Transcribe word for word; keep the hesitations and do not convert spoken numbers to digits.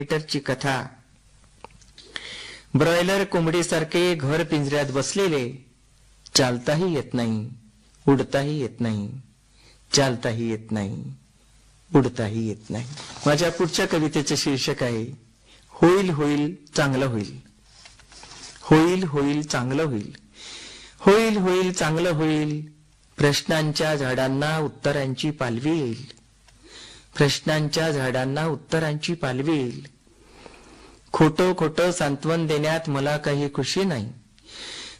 ची कथा. ब्रॉयलर कोंबडीसारखे घर पिंजऱ्यात बसलेले, चालताही येत नाही, उडताही येत नाही, चालताही येत नाही, उडताही येत नाही. माझ्या पुढच्या कवितेचे शीर्षक आहे होईल होईल चांगलं होईल. होईल होईल चांगलं होईल. होईल होईल चांगलं होईल. प्रश्नांच्या झाडांना उत्तरांची पालवी येईल. प्रश्नांच्या झाडांना उत्तरांची पालवी येईल. खोटं खोटं सांत्वन देण्यात मला काही खुशी नाही.